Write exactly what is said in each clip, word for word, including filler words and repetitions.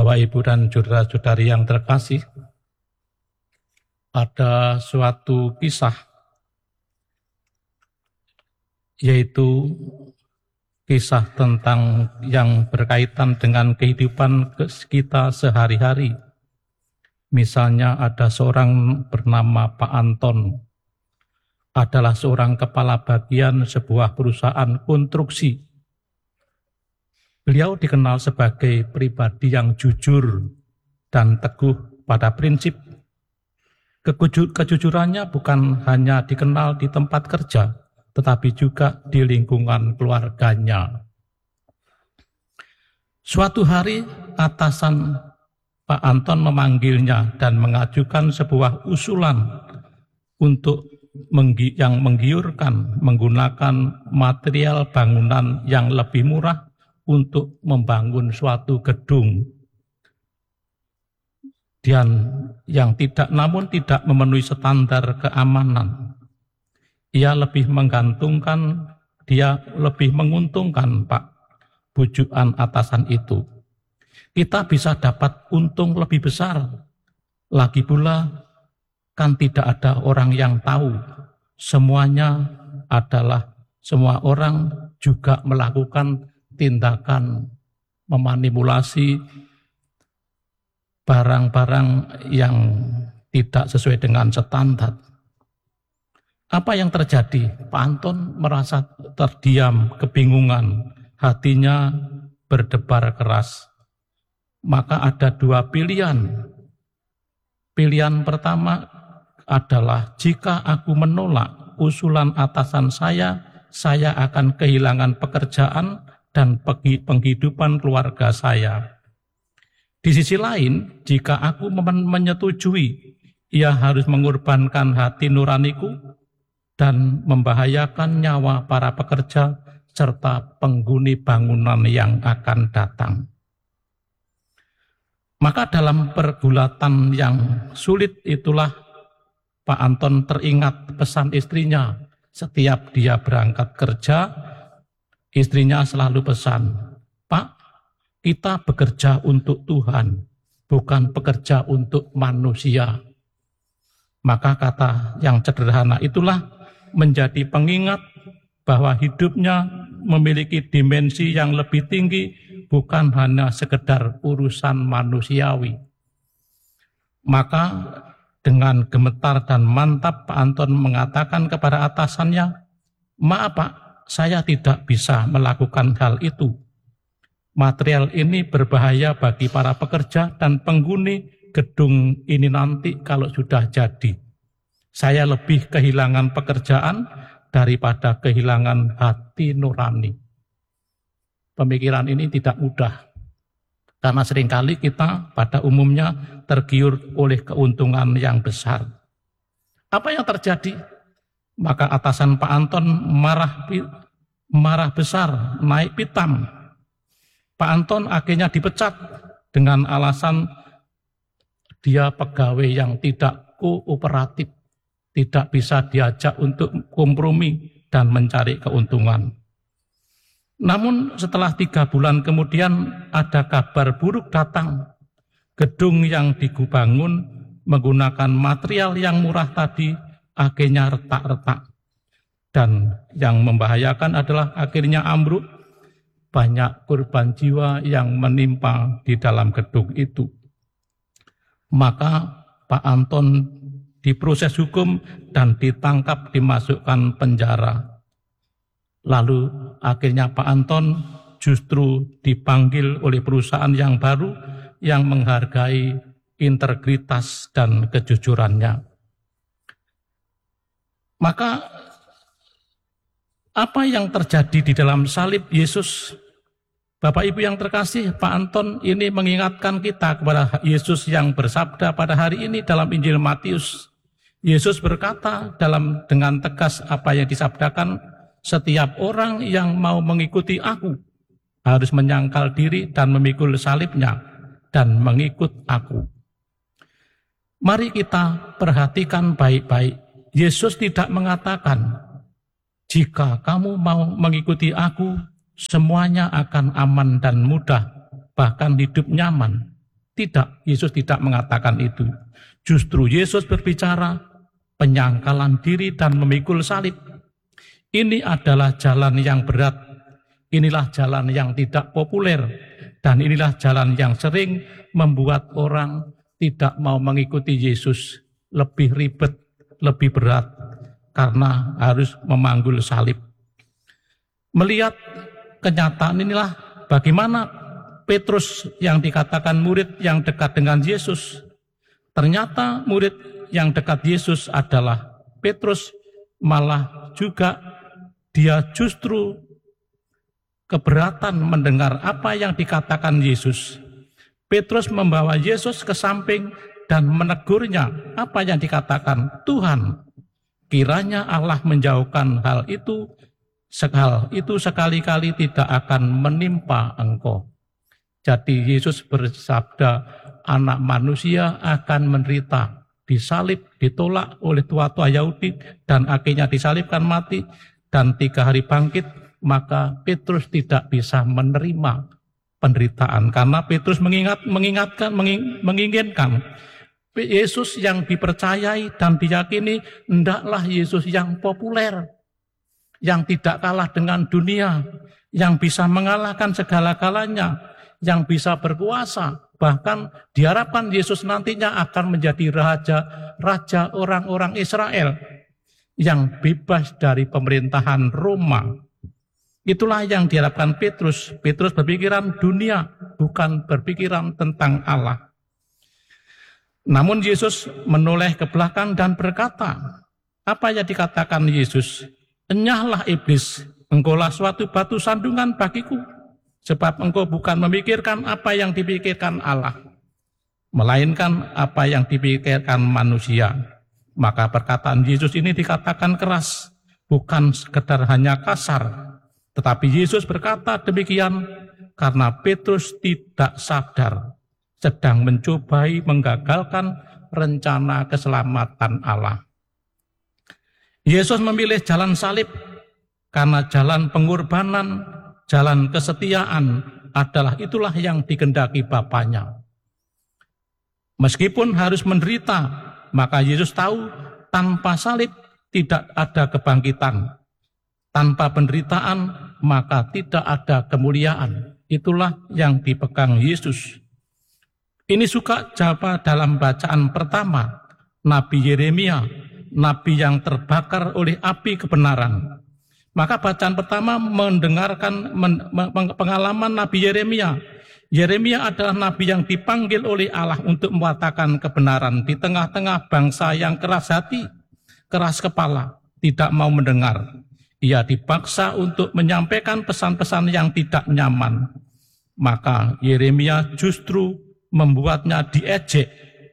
Bapak, Ibu, dan saudara-saudari yang terkasih, ada suatu kisah, yaitu kisah tentang yang berkaitan dengan kehidupan kita sehari-hari. Misalnya ada seorang bernama Pak Anton, adalah seorang kepala bagian sebuah perusahaan konstruksi. Beliau dikenal sebagai pribadi yang jujur dan teguh pada prinsip. Kejujurannya bukan hanya dikenal di tempat kerja, tetapi juga di lingkungan keluarganya. Suatu hari atasan Pak Anton memanggilnya dan mengajukan sebuah usulan untuk menggi- yang menggiurkan menggunakan material bangunan yang lebih murah untuk membangun suatu gedung dan yang tidak namun tidak memenuhi standar keamanan. Ia lebih menggantungkan, dia lebih menguntungkan Pak bujukan atasan itu. Kita bisa dapat untung lebih besar. Lagi pula kan tidak ada orang yang tahu. Semuanya adalah semua orang juga melakukan tindakan memanipulasi barang-barang yang tidak sesuai dengan standar. Apa yang terjadi? Pak Anton merasa terdiam, kebingungan, hatinya berdebar keras. Maka ada dua pilihan. Pilihan pertama adalah jika aku menolak usulan atasan saya, saya akan kehilangan pekerjaan dan penghidupan keluarga saya. Di sisi lain, jika aku menyetujui, ia harus mengorbankan hati nuraniku dan membahayakan nyawa para pekerja serta penghuni bangunan yang akan datang. Maka dalam pergulatan yang sulit itulah Pak Anton teringat pesan istrinya. Setiap dia berangkat kerja, istrinya selalu pesan, Pak, kita bekerja untuk Tuhan, bukan bekerja untuk manusia. Maka kata yang sederhana itulah menjadi pengingat bahwa hidupnya memiliki dimensi yang lebih tinggi, bukan hanya sekedar urusan manusiawi. Maka dengan gemetar dan mantap Pak Anton mengatakan kepada atasannya, maaf Pak, saya tidak bisa melakukan hal itu. Material ini berbahaya bagi para pekerja dan penghuni gedung ini nanti kalau sudah jadi. Saya lebih kehilangan pekerjaan daripada kehilangan hati nurani. Pemikiran ini tidak mudah, karena seringkali kita pada umumnya tergiur oleh keuntungan yang besar. Apa yang terjadi? Maka atasan Pak Anton marah, marah besar, naik pitam. Pak Anton akhirnya dipecat dengan alasan dia pegawai yang tidak kooperatif, tidak bisa diajak untuk kompromi dan mencari keuntungan. Namun setelah tiga bulan kemudian ada kabar buruk datang. Gedung yang dibangun menggunakan material yang murah tadi akhirnya retak-retak. Dan yang membahayakan adalah akhirnya ambruk. Banyak korban jiwa yang menimpa di dalam gedung itu. Maka Pak Anton diproses hukum dan ditangkap, dimasukkan penjara. Lalu akhirnya Pak Anton justru dipanggil oleh perusahaan yang baru yang menghargai integritas dan kejujurannya. Maka apa yang terjadi di dalam salib Yesus? Bapak Ibu yang terkasih, Pak Anton ini mengingatkan kita kepada Yesus yang bersabda pada hari ini dalam Injil Matius. Yesus berkata dalam dengan tegas apa yang disabdakan, setiap orang yang mau mengikuti aku harus menyangkal diri dan memikul salibnya dan mengikut aku. Mari kita perhatikan baik-baik. Yesus tidak mengatakan, jika kamu mau mengikuti aku, semuanya akan aman dan mudah, bahkan hidup nyaman. Tidak, Yesus tidak mengatakan itu. Justru Yesus berbicara penyangkalan diri dan memikul salib. Ini adalah jalan yang berat. Inilah jalan yang tidak populer. Dan inilah jalan yang sering membuat orang tidak mau mengikuti Yesus. Lebih ribet, lebih berat. Karena harus memanggul salib. Melihat kenyataan inilah bagaimana Petrus yang dikatakan murid yang dekat dengan Yesus. Ternyata murid yang dekat Yesus adalah Petrus, malah juga dia justru keberatan mendengar apa yang dikatakan Yesus. Petrus membawa Yesus ke samping dan menegurnya apa yang dikatakan Tuhan. Kiranya Allah menjauhkan hal itu, hal itu sekali-kali tidak akan menimpa engkau. Jadi Yesus bersabda, anak manusia akan menderita, disalib, ditolak oleh tua-tua Yahudi, dan akhirnya disalibkan mati, dan tiga hari bangkit. Maka Petrus tidak bisa menerima penderitaan, karena Petrus mengingat, mengingatkan, menging, menginginkan Yesus yang dipercayai dan diyakini, hendaklah Yesus yang populer, yang tidak kalah dengan dunia, yang bisa mengalahkan segala-galanya, yang bisa berkuasa. Bahkan diharapkan Yesus nantinya akan menjadi raja, raja orang-orang Israel yang bebas dari pemerintahan Roma. Itulah yang diharapkan Petrus. Petrus berpikiran dunia, bukan berpikiran tentang Allah. Namun Yesus menoleh ke belakang dan berkata, apa yang dikatakan Yesus? Enyahlah iblis, engkaulah suatu batu sandungan bagiku. Sebab engkau bukan memikirkan apa yang dipikirkan Allah, melainkan apa yang dipikirkan manusia. Maka perkataan Yesus ini dikatakan keras, bukan sekedar hanya kasar. Tetapi Yesus berkata demikian karena Petrus tidak sadar, sedang mencobai menggagalkan rencana keselamatan Allah. Yesus memilih jalan salib karena jalan pengorbanan, jalan kesetiaan adalah itulah yang dikehendaki Bapaknya. Meskipun harus menderita, maka Yesus tahu tanpa salib tidak ada kebangkitan. Tanpa penderitaan, maka tidak ada kemuliaan. Itulah yang dipegang Yesus. Ini suka jawab dalam bacaan pertama, Nabi Yeremia, Nabi yang terbakar oleh api kebenaran. Maka bacaan pertama mendengarkan men, men, pengalaman Nabi Yeremia. Yeremia adalah nabi yang dipanggil oleh Allah untuk mengatakan kebenaran di tengah-tengah bangsa yang keras hati, keras kepala, tidak mau mendengar. Ia dipaksa untuk menyampaikan pesan-pesan yang tidak nyaman. Maka Yeremia justru membuatnya diejek.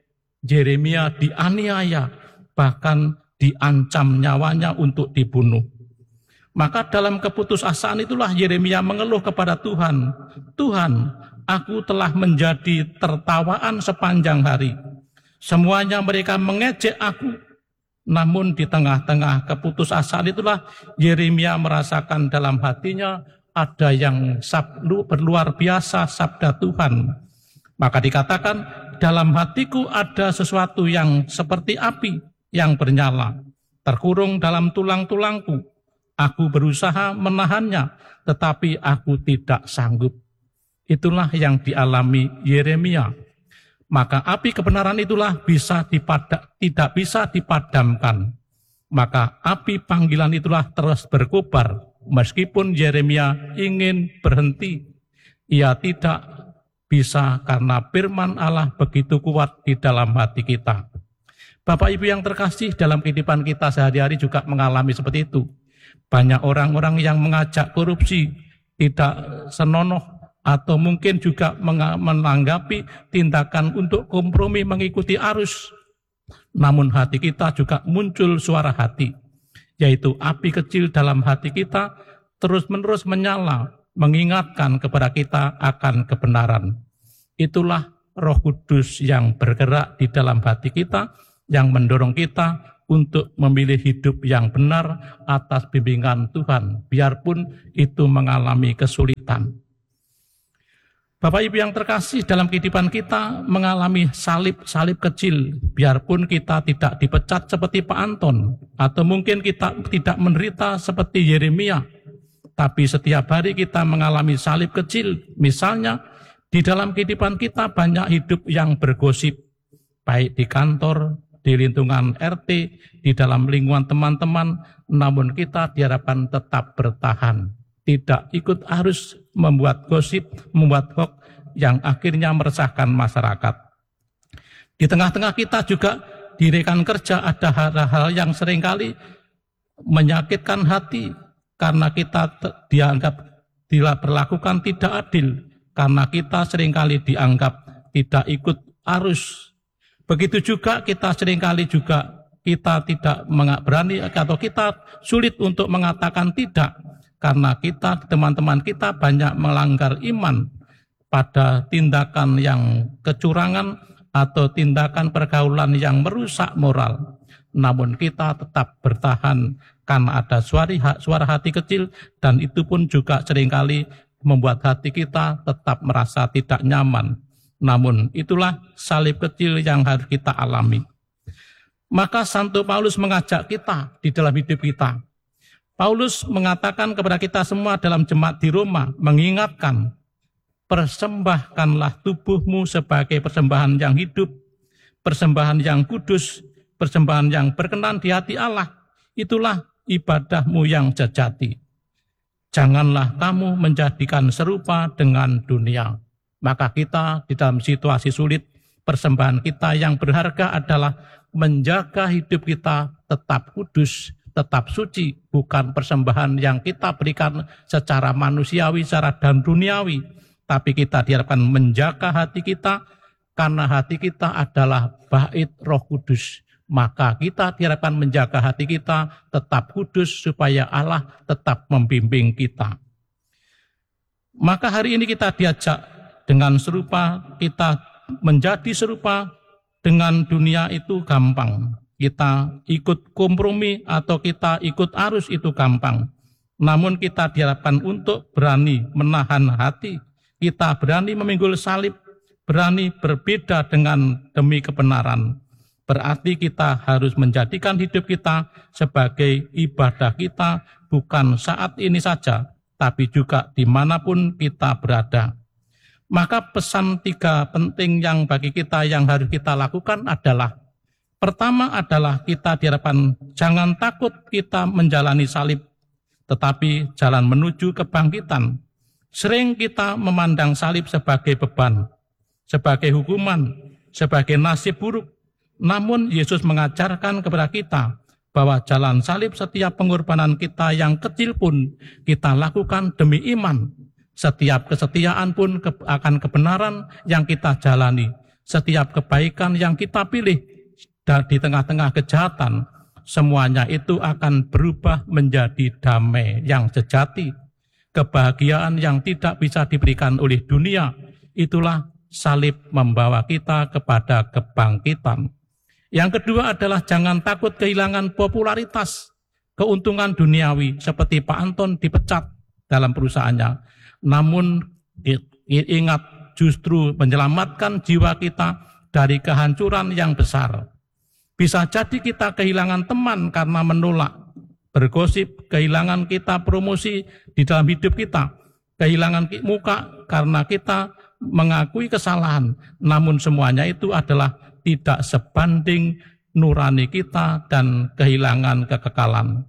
Yeremia dianiaya, bahkan diancam nyawanya untuk dibunuh. Maka dalam keputusasaan itulah Yeremia mengeluh kepada Tuhan. Tuhan, aku telah menjadi tertawaan sepanjang hari. Semuanya mereka mengejek aku. Namun di tengah-tengah keputusasaan itulah Yeremia merasakan dalam hatinya ada yang sablu, berluar biasa sabda Tuhan. Maka dikatakan dalam hatiku ada sesuatu yang seperti api yang bernyala, terkurung dalam tulang-tulangku. Aku berusaha menahannya, tetapi aku tidak sanggup. Itulah yang dialami Yeremia. Maka api kebenaran itulah bisa dipada, tidak bisa dipadamkan. Maka api panggilan itulah terus berkobar. Meskipun Yeremia ingin berhenti, ia tidak bisa karena firman Allah begitu kuat di dalam hati kita. Bapak Ibu yang terkasih, dalam kehidupan kita sehari-hari juga mengalami seperti itu. Banyak orang-orang yang mengajak korupsi, tidak senonoh, atau mungkin juga menanggapi tindakan untuk kompromi mengikuti arus. Namun hati kita juga muncul suara hati, yaitu api kecil dalam hati kita terus-menerus menyala, mengingatkan kepada kita akan kebenaran. Itulah Roh Kudus yang bergerak di dalam hati kita, yang mendorong kita untuk memilih hidup yang benar atas bimbingan Tuhan, biarpun itu mengalami kesulitan. Bapak Ibu yang terkasih, dalam kehidupan kita mengalami salib-salib kecil, biarpun kita tidak dipecat seperti Pak Anton, atau mungkin kita tidak menderita seperti Yeremia, tapi setiap hari kita mengalami salib kecil. Misalnya, di dalam kehidupan kita banyak hidup yang bergosip, baik di kantor, di lingkungan R T, di dalam lingkungan teman-teman, namun kita diharapkan tetap bertahan. Tidak ikut arus membuat gosip, membuat hoax yang akhirnya meresahkan masyarakat. Di tengah-tengah kita juga di rekan kerja ada hal-hal yang seringkali menyakitkan hati karena kita dianggap diperlakukan tidak adil, karena kita seringkali dianggap tidak ikut arus. Begitu juga kita seringkali juga kita tidak berani atau kita sulit untuk mengatakan tidak, karena kita, teman-teman kita banyak melanggar iman pada tindakan yang kecurangan atau tindakan pergaulan yang merusak moral. Namun kita tetap bertahan karena ada suara, suara hati kecil, dan itu pun juga seringkali membuat hati kita tetap merasa tidak nyaman. Namun itulah salib kecil yang harus kita alami. Maka Santo Paulus mengajak kita di dalam hidup kita. Paulus mengatakan kepada kita semua dalam jemaat di Roma, mengingatkan, persembahkanlah tubuhmu sebagai persembahan yang hidup, persembahan yang kudus, persembahan yang berkenan di hati Allah. Itulah ibadahmu yang sejati. Janganlah kamu menjadikan serupa dengan dunia. Maka kita di dalam situasi sulit, persembahan kita yang berharga adalah menjaga hidup kita tetap kudus, tetap suci, bukan persembahan yang kita berikan secara manusiawi, secara dan duniawi, tapi kita diharapkan menjaga hati kita, karena hati kita adalah bait Roh Kudus. Maka kita diharapkan menjaga hati kita tetap kudus supaya Allah tetap membimbing kita. Maka hari ini kita diajak dengan serupa, kita menjadi serupa dengan dunia itu gampang. Kita ikut kompromi atau kita ikut arus itu gampang. Namun kita diharapkan untuk berani menahan hati. Kita berani memikul salib, berani berbeda dengan demi kebenaran. Berarti kita harus menjadikan hidup kita sebagai ibadah kita, bukan saat ini saja, tapi juga dimanapun kita berada. Maka pesan tiga penting yang bagi kita yang harus kita lakukan adalah, pertama adalah kita diharapkan jangan takut kita menjalani salib, tetapi jalan menuju kebangkitan. Sering kita memandang salib sebagai beban, sebagai hukuman, sebagai nasib buruk. Namun Yesus mengajarkan kepada kita bahwa jalan salib, setiap pengorbanan kita yang kecil pun kita lakukan demi iman. Setiap kesetiaan pun akan kebenaran yang kita jalani. Setiap kebaikan yang kita pilih dan di tengah-tengah kejahatan, semuanya itu akan berubah menjadi damai yang sejati. Kebahagiaan yang tidak bisa diberikan oleh dunia, itulah salib membawa kita kepada kebangkitan. Yang kedua adalah jangan takut kehilangan popularitas, keuntungan duniawi, seperti Pak Anton dipecat dalam perusahaannya. Namun ingat, justru menyelamatkan jiwa kita dari kehancuran yang besar. Bisa jadi kita kehilangan teman karena menolak bergosip, kehilangan kita promosi di dalam hidup kita, kehilangan muka karena kita mengakui kesalahan. Namun semuanya itu adalah tidak sebanding nurani kita dan kehilangan kekekalan.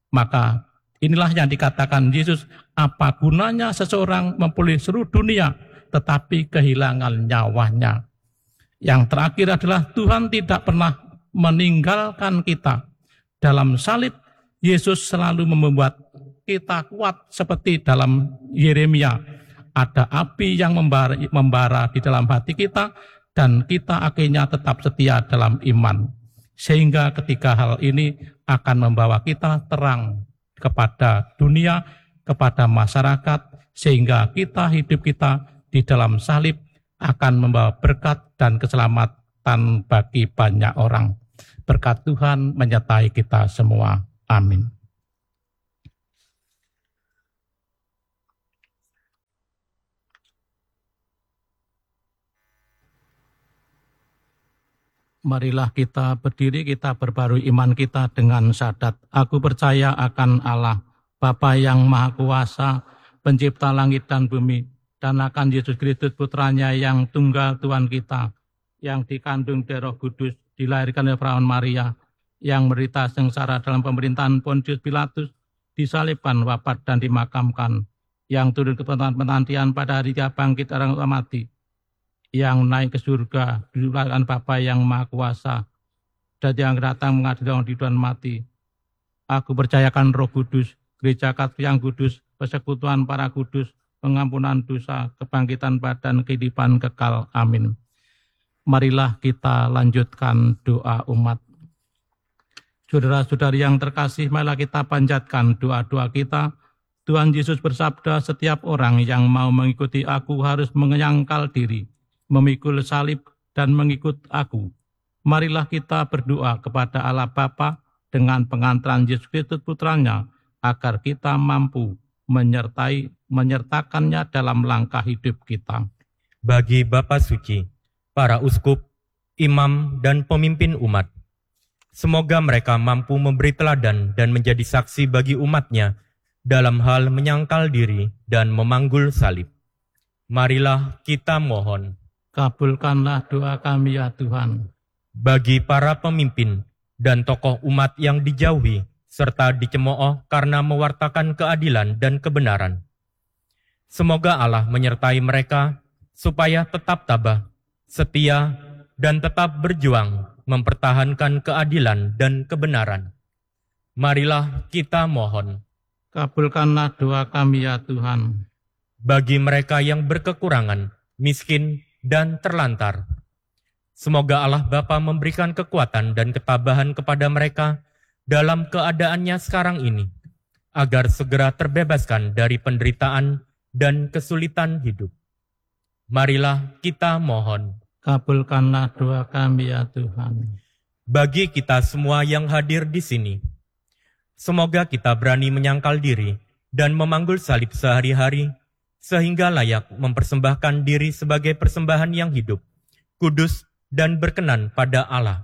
Maka inilah yang dikatakan Yesus, apa gunanya seseorang memperoleh seluruh dunia tetapi kehilangan nyawanya. Yang terakhir adalah Tuhan tidak pernah meninggalkan kita. Dalam salib, Yesus selalu membuat kita kuat seperti dalam Yeremia. Ada api yang membara, membara di dalam hati kita, dan kita akhirnya tetap setia dalam iman. Sehingga ketika hal ini akan membawa kita terang kepada dunia, kepada masyarakat, sehingga kita, hidup kita di dalam salib akan membawa berkat dan keselamatan bagi banyak orang. Berkat Tuhan menyertai kita semua. Amin. Marilah kita berdiri, kita berbarui iman kita dengan syahadat. Aku percaya akan Allah, Bapa yang Maha Kuasa, pencipta langit dan bumi, dan akan Yesus Kristus putranya yang tunggal Tuhan kita, yang dikandung dari Roh Kudus, dilahirkan oleh perawan Maria, yang menderita sengsara dalam pemerintahan Pontius Pilatus, disalibkan, wafat dan dimakamkan, yang turun ke penantian pada hari dia bangkit dari orang mati, yang naik ke surga, dilakukan Bapa yang Maha Kuasa, dan yang datang mengadili orang hidup dan mati. Aku percayakan Roh Kudus, Gereja Katolik yang kudus, persekutuan para kudus, pengampunan dosa, kebangkitan badan, kehidupan kekal. Amin. Marilah kita lanjutkan doa umat. Saudara-saudari yang terkasih, marilah kita panjatkan doa-doa kita. Tuhan Yesus bersabda, setiap orang yang mau mengikuti aku harus menyangkal diri, memikul salib, dan mengikut aku. Marilah kita berdoa kepada Allah Bapa dengan pengantaran Yesus Kristus putranya, agar kita mampu menyertai menyertakannya dalam langkah hidup kita. Bagi Bapa Suci, para uskup, imam, dan pemimpin umat, semoga mereka mampu memberi teladan dan menjadi saksi bagi umatnya dalam hal menyangkal diri dan memanggul salib. Marilah kita mohon. Kabulkanlah doa kami ya Tuhan. Bagi para pemimpin dan tokoh umat yang dijauhi serta dicemooh karena mewartakan keadilan dan kebenaran, semoga Allah menyertai mereka supaya tetap tabah, setia, dan tetap berjuang mempertahankan keadilan dan kebenaran. Marilah kita mohon. Kabulkanlah doa kami ya Tuhan. Bagi mereka yang berkekurangan, miskin, dan terlantar, semoga Allah Bapa memberikan kekuatan dan ketabahan kepada mereka dalam keadaannya sekarang ini, agar segera terbebaskan dari penderitaan dan kesulitan hidup. Marilah kita mohon. Kabulkanlah doa kami ya Tuhan. Bagi kita semua yang hadir di sini, semoga kita berani menyangkal diri dan memanggul salib sehari-hari, sehingga layak mempersembahkan diri sebagai persembahan yang hidup, kudus, dan berkenan pada Allah.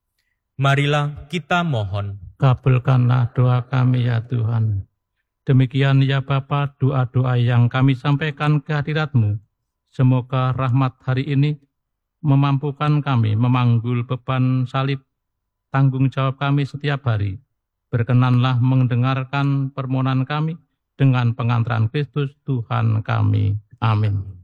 Marilah kita mohon. Kabulkanlah doa kami ya Tuhan. Demikian ya Bapa, doa-doa yang kami sampaikan ke hadirat-Mu. Semoga rahmat hari ini memampukan kami memanggul beban salib tanggung jawab kami setiap hari. Berkenanlah mendengarkan permohonan kami dengan pengantaran Kristus Tuhan kami. Amin.